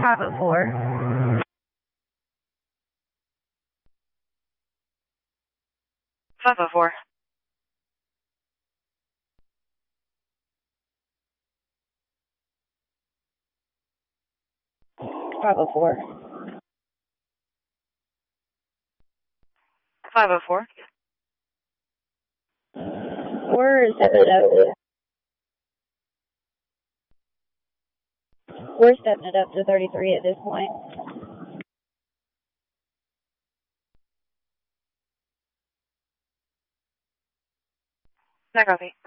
504. 504. 504. 504. We're stepping it up to 33 at this point. No copy.